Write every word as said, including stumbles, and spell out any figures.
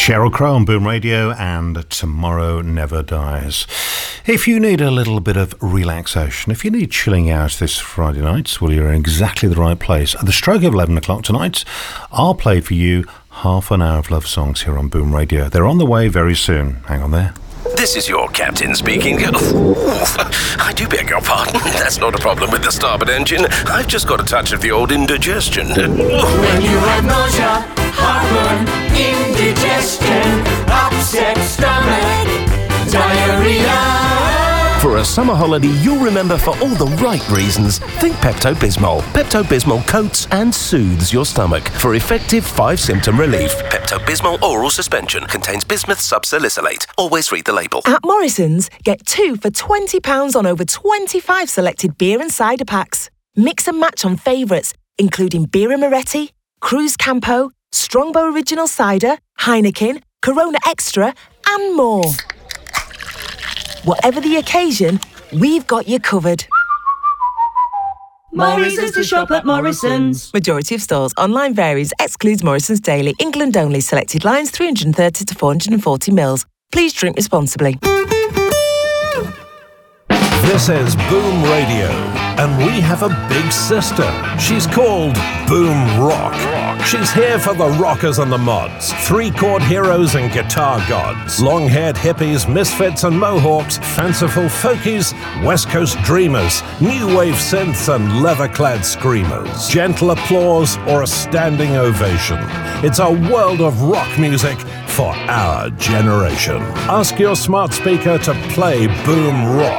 Sheryl Crow on Boom Radio and Tomorrow Never Dies. If you need a little bit of relaxation, if you need chilling out this Friday night, well, you're in exactly the right place. At the stroke of eleven o'clock tonight, I'll play for you half an hour of love songs here on Boom Radio. They're on the way very soon. Hang on there. This is your captain speaking. Ooh, I do beg your pardon. That's not a problem with the starboard engine. I've just got a touch of the old indigestion. When you have nausea, heartburn, indigestion, upset stomach, diarrhea. For a summer holiday you'll remember for all the right reasons, think Pepto-Bismol. Pepto-Bismol coats and soothes your stomach for effective five-symptom relief. Pepto-Bismol oral suspension contains bismuth subsalicylate. Always read the label. At Morrison's, get two for twenty pounds on over twenty-five selected beer and cider packs. Mix and match on favourites, including Birra Moretti, Cruz Campo, Strongbow Original Cider, Heineken, Corona Extra, and more. Whatever the occasion, we've got you covered. Morrison's to shop at Morrison's. Majority of stores. Online varies. Excludes Morrison's Daily. England only. Selected lines three hundred thirty to four hundred forty mils. Please drink responsibly. This is Boom Radio, and we have a big sister. She's called Boom Rock. She's here for the rockers and the mods, three-chord heroes and guitar gods, long-haired hippies, misfits and mohawks, fanciful folkies, West Coast dreamers, new wave synths and leather-clad screamers, gentle applause or a standing ovation. It's a world of rock music for our generation. Ask your smart speaker to play Boom Rock.